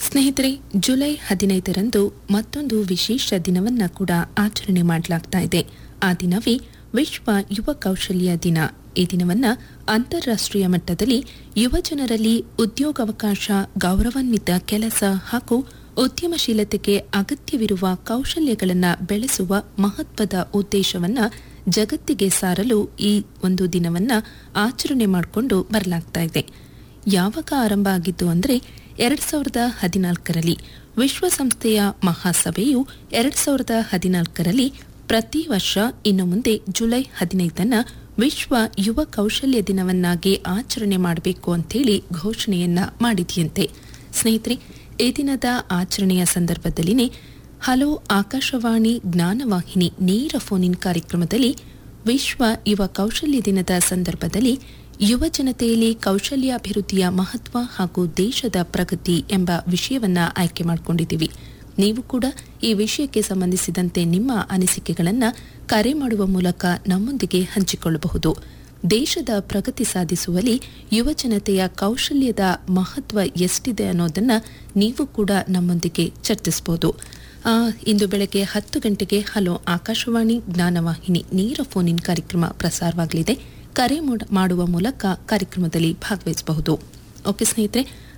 ಸ್ನೇಹಿತರೆ, ಜುಲೈ 15ರಂದು ಮತ್ತೊಂದು ವಿಶೇಷ ದಿನವನ್ನು ಕೂಡ ಆಚರಣೆ ಮಾಡಲಾಗ್ತಾ ಇದೆ. ಆ ದಿನವೇ ವಿಶ್ವ ಯುವ ಕೌಶಲ್ಯ ದಿನ. ಈ ದಿನವನ್ನು ಅಂತಾರಾಷ್ಟ್ರೀಯ ಮಟ್ಟದಲ್ಲಿ ಯುವಜನರಲ್ಲಿ ಉದ್ಯೋಗಾವಕಾಶ, ಗೌರವಾನ್ವಿತ ಕೆಲಸ ಹಾಗೂ ಉದ್ಯಮಶೀಲತೆಗೆ ಅಗತ್ಯವಿರುವ ಕೌಶಲ್ಯಗಳನ್ನು ಬೆಳೆಸುವ ಮಹತ್ವದ ಉದ್ದೇಶವನ್ನು ಜಗತ್ತಿಗೆ ಸಾರಲು ಈ ಒಂದು ದಿನವನ್ನು ಆಚರಣೆ ಮಾಡಿಕೊಂಡು ಬರಲಾಗ್ತಾ ಇದೆ. ಯಾವಾಗ ಆರಂಭ ಆಗಿದ್ದು ಅಂದರೆ 2014ರಲ್ಲಿ ವಿಶ್ವಸಂಸ್ಥೆಯ ಮಹಾಸಭೆಯು 2014ರಲ್ಲಿ ಪ್ರತಿ ವರ್ಷ ಇನ್ನು ಮುಂದೆ ಜುಲೈ 15 ವಿಶ್ವ ಯುವ ಕೌಶಲ್ಯ ದಿನವನ್ನಾಗಿ ಆಚರಣೆ ಮಾಡಬೇಕು ಅಂತೇಳಿ ಘೋಷಣೆಯನ್ನ ಮಾಡಿದೆಯಂತೆ. ಸ್ನೇಹಿತರೆ, ಈ ದಿನದ ಆಚರಣೆಯ ಸಂದರ್ಭದಲ್ಲಿನೇ ಹಲೋ ಆಕಾಶವಾಣಿ ಜ್ಞಾನವಾಹಿನಿ ನೇರ ಫೋನ್ ಇನ್ ಕಾರ್ಯಕ್ರಮದಲ್ಲಿ ವಿಶ್ವ ಯುವ ಕೌಶಲ್ಯ ದಿನದ ಸಂದರ್ಭದಲ್ಲಿ ಯುವ ಜನತೆಯಲ್ಲಿ ಕೌಶಲ್ಯಾಭಿವೃದ್ಧಿಯ ಮಹತ್ವ ಹಾಗೂ ದೇಶದ ಪ್ರಗತಿ ಎಂಬ ವಿಷಯವನ್ನ ಆಯ್ಕೆ ಮಾಡಿಕೊಂಡಿದ್ದೀವಿ. ನೀವು ಕೂಡ ಈ ವಿಷಯಕ್ಕೆ ಸಂಬಂಧಿಸಿದಂತೆ ನಿಮ್ಮ ಅನಿಸಿಕೆಗಳನ್ನು ಕರೆ ಮಾಡುವ ಮೂಲಕ ನಮ್ಮೊಂದಿಗೆ ಹಂಚಿಕೊಳ್ಳಬಹುದು. ದೇಶದ ಪ್ರಗತಿ ಸಾಧಿಸುವಲ್ಲಿ ಯುವ ಜನತೆಯ ಕೌಶಲ್ಯದ ಮಹತ್ವ ಎಷ್ಟಿದೆ ಅನ್ನೋದನ್ನ ನೀವು ಕೂಡ ನಮ್ಮೊಂದಿಗೆ ಚರ್ಚಿಸಬಹುದು. ಇಂದು ಬೆಳಗ್ಗೆ 10 ಗಂಟೆಗೆ ಹಲೋ ಆಕಾಶವಾಣಿ ಜ್ಞಾನವಾಹಿನಿ ನೇರ ಫೋನ್ ಇನ್ ಕಾರ್ಯಕ್ರಮ ಪ್ರಸಾರವಾಗಲಿದೆ. ಕರೆ ಮಾಡುವ ಮೂಲಕ ಕಾರ್ಯಕ್ರಮದಲ್ಲಿ ಭಾಗವಹಿಸಬಹುದು. ಓಕೆ ಸ್ನೇಹಿತರೆ,